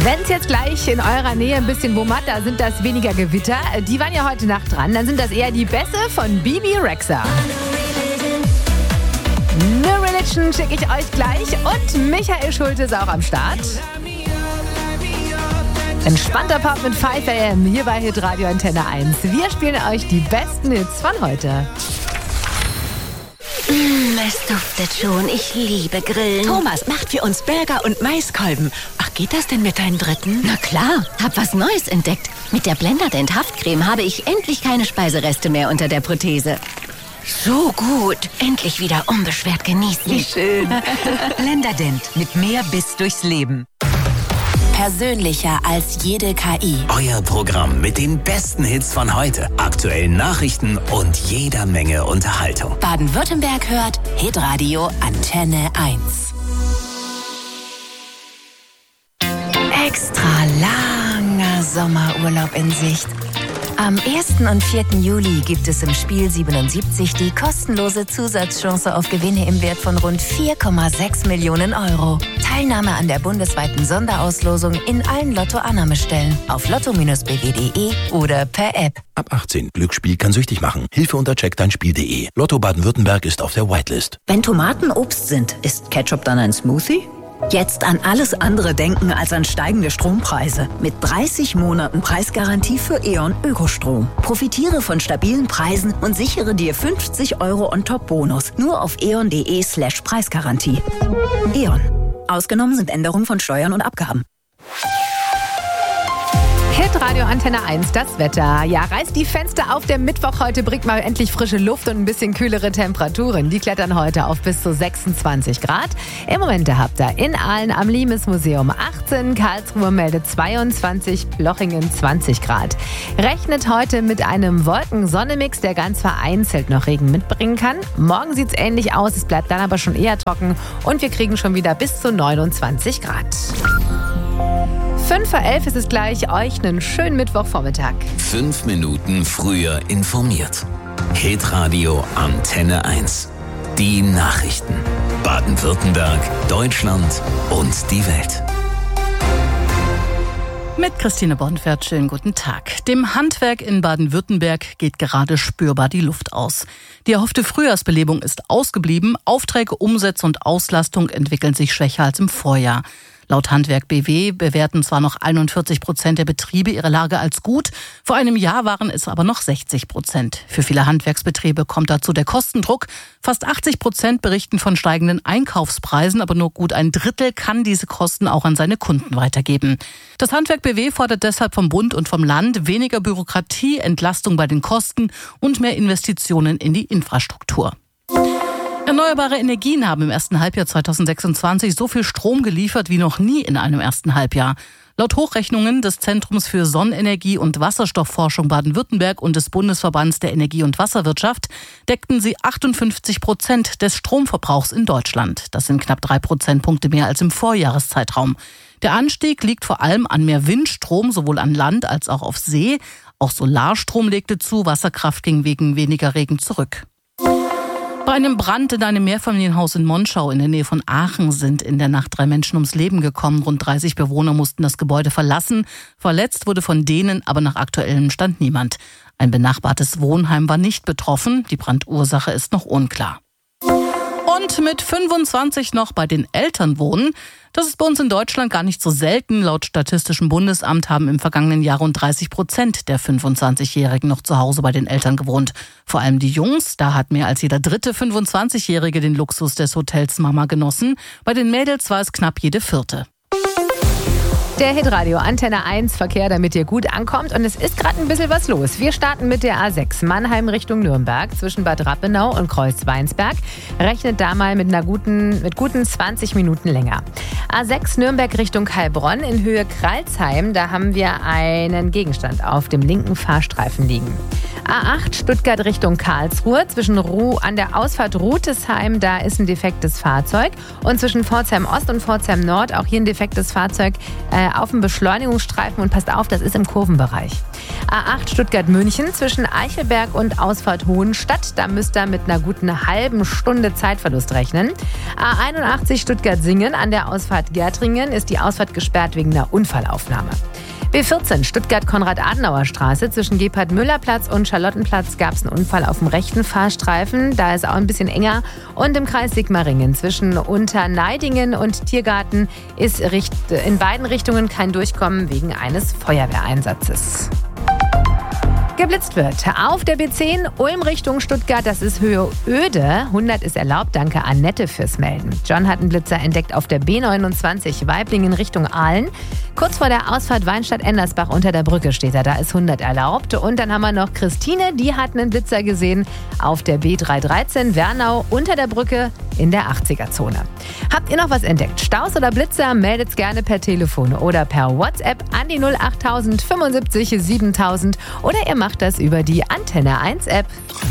Wenn es jetzt gleich in eurer Nähe ein bisschen wummert, da sind das weniger Gewitter. Die waren ja heute Nacht dran. Dann sind das eher die Bässe von Bibi Rexha. No Religion schicke ich euch gleich. Und Michael Schulte ist auch am Start. Entspannter Pop mit 5 AM hier bei Hitradio Antenne 1. Wir spielen euch die besten Hits von heute. Es duftet schon. Ich liebe Grillen. Thomas macht für uns Burger und Maiskolben. Ach, geht das denn mit deinen Dritten? Na klar, hab was Neues entdeckt. Mit der Blenderdent Haftcreme habe ich endlich keine Speisereste mehr unter der Prothese. So gut. Endlich wieder unbeschwert genießen. Wie schön. Blenderdent mit mehr Biss durchs Leben. Persönlicher als jede KI. Euer Programm mit den besten Hits von heute, aktuellen Nachrichten und jeder Menge Unterhaltung. Baden-Württemberg hört Hitradio Antenne 1. Extra langer Sommerurlaub in Sicht. Am 1. und 4. Juli gibt es im Spiel 77 die kostenlose Zusatzchance auf Gewinne im Wert von rund 4,6 Millionen Euro. Teilnahme an der bundesweiten Sonderauslosung in allen Lotto-Annahmestellen auf lotto-bw.de oder per App. Ab 18. Glücksspiel kann süchtig machen. Hilfe unter checkdeinspiel.de. Lotto Baden-Württemberg ist auf der Whitelist. Wenn Tomaten Obst sind, ist Ketchup dann ein Smoothie? Jetzt an alles andere denken als an steigende Strompreise. Mit 30 Monaten Preisgarantie für E.ON Ökostrom. Profitiere von stabilen Preisen und sichere dir 50 € on-top-Bonus. Nur auf eon.de/Preisgarantie. E.ON. Ausgenommen sind Änderungen von Steuern und Abgaben. Hitradio Antenne 1, das Wetter. Ja, reißt die Fenster auf. Der Mittwoch heute bringt mal endlich frische Luft und ein bisschen kühlere Temperaturen. Die klettern heute auf bis zu 26 Grad. Im Moment habt ihr in Aalen am Limes-Museum 18, Karlsruhe meldet 22, Plochingen 20 Grad. Rechnet heute mit einem Wolken-Sonne-Mix, der ganz vereinzelt noch Regen mitbringen kann. Morgen sieht's ähnlich aus, es bleibt dann aber schon eher trocken und wir kriegen schon wieder bis zu 29 Grad. 5:11 ist es gleich. Euch einen schönen Mittwochvormittag. 5 Minuten früher informiert. Hitradio Antenne 1. Die Nachrichten. Baden-Württemberg, Deutschland und die Welt. Mit Christine Bonfert, schönen guten Tag. Dem Handwerk in Baden-Württemberg geht gerade spürbar die Luft aus. Die erhoffte Frühjahrsbelebung ist ausgeblieben. Aufträge, Umsätze und Auslastung entwickeln sich schwächer als im Vorjahr. Laut Handwerk BW bewerten zwar noch 41% der Betriebe ihre Lage als gut, vor einem Jahr waren es aber noch 60%. Für viele Handwerksbetriebe kommt dazu der Kostendruck. Fast 80% berichten von steigenden Einkaufspreisen, aber nur gut ein Drittel kann diese Kosten auch an seine Kunden weitergeben. Das Handwerk BW fordert deshalb vom Bund und vom Land weniger Bürokratie, Entlastung bei den Kosten und mehr Investitionen in die Infrastruktur. Erneuerbare Energien haben im ersten Halbjahr 2026 so viel Strom geliefert wie noch nie in einem ersten Halbjahr. Laut Hochrechnungen des Zentrums für Sonnenenergie und Wasserstoffforschung Baden-Württemberg und des Bundesverbands der Energie- und Wasserwirtschaft deckten sie 58% des Stromverbrauchs in Deutschland. Das sind knapp 3 Prozentpunkte mehr als im Vorjahreszeitraum. Der Anstieg liegt vor allem an mehr Windstrom, sowohl an Land als auch auf See. Auch Solarstrom legte zu, Wasserkraft ging wegen weniger Regen zurück. Bei einem Brand in einem Mehrfamilienhaus in Monschau in der Nähe von Aachen sind in der Nacht 3 Menschen ums Leben gekommen. Rund 30 Bewohner mussten das Gebäude verlassen. Verletzt wurde von denen aber nach aktuellem Stand niemand. Ein benachbartes Wohnheim war nicht betroffen. Die Brandursache ist noch unklar. Und mit 25 noch bei den Eltern wohnen, das ist bei uns in Deutschland gar nicht so selten. Laut Statistischem Bundesamt haben im vergangenen Jahr rund 30% der 25-Jährigen noch zu Hause bei den Eltern gewohnt. Vor allem die Jungs, da hat mehr als jeder dritte 25-Jährige den Luxus des Hotels Mama genossen. Bei den Mädels war es knapp jede vierte. Der Hitradio Antenne 1 Verkehr, damit ihr gut ankommt. Und es ist gerade ein bisschen was los. Wir starten mit der A6 Mannheim Richtung Nürnberg zwischen Bad Rappenau und Kreuzweinsberg. Rechnet da mal mit guten 20 Minuten länger. A6 Nürnberg Richtung Heilbronn in Höhe Kralsheim. Da haben wir einen Gegenstand auf dem linken Fahrstreifen liegen. A8 Stuttgart Richtung Karlsruhe zwischen an der Ausfahrt Rutesheim. Da ist ein defektes Fahrzeug. Und zwischen Pforzheim Ost und Pforzheim Nord auch hier ein defektes Fahrzeug auf dem Beschleunigungsstreifen und passt auf, das ist im Kurvenbereich. A8 Stuttgart-München zwischen Eichelberg und Ausfahrt Hohenstadt. Da müsst ihr mit einer guten halben Stunde Zeitverlust rechnen. A81 Stuttgart-Singen an der Ausfahrt Gärtringen ist die Ausfahrt gesperrt wegen einer Unfallaufnahme. B14 Stuttgart-Konrad-Adenauer-Straße zwischen Gebhard-Müller-Platz und Charlottenplatz gab es einen Unfall auf dem rechten Fahrstreifen. Da ist auch ein bisschen enger. Und im Kreis Sigmaringen zwischen Unterneidingen und Tiergarten ist in beiden Richtungen kein Durchkommen wegen eines Feuerwehreinsatzes. Geblitzt wird. Auf der B10 Ulm Richtung Stuttgart, das ist Höhe Öde. 100 ist erlaubt. Danke Annette fürs Melden. John hat einen Blitzer entdeckt auf der B29 Weiblingen Richtung Aalen. Kurz vor der Ausfahrt Weinstadt-Endersbach unter der Brücke steht er. Da ist 100 erlaubt. Und dann haben wir noch Christine, die hat einen Blitzer gesehen auf der B313 Wernau unter der Brücke in der 80er-Zone. Habt ihr noch was entdeckt? Staus oder Blitzer? Meldet's gerne per Telefon oder per WhatsApp an die 08000 75 7000 oder ihr macht das über die Antenne 1 App.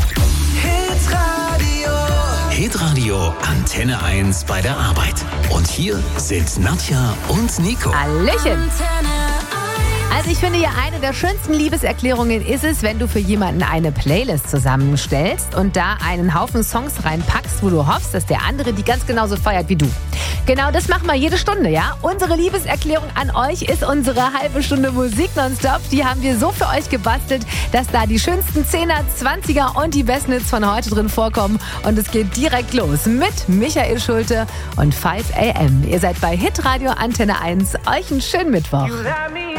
Hitradio Antenne 1 bei der Arbeit. Und hier sind Nadja und Nico. Hallöchen. Also ich finde ja, eine der schönsten Liebeserklärungen ist es, wenn du für jemanden eine Playlist zusammenstellst und da einen Haufen Songs reinpackst, wo du hoffst, dass der andere die ganz genauso feiert wie du. Genau, das machen wir jede Stunde, ja? Unsere Liebeserklärung an euch ist unsere halbe Stunde Musik nonstop. Die haben wir so für euch gebastelt, dass da die schönsten 10er, 20er und die besten Hits von heute drin vorkommen. Und es geht direkt los mit Michael Schulte und 5 AM. Ihr seid bei Hitradio Antenne 1. Euch einen schönen Mittwoch.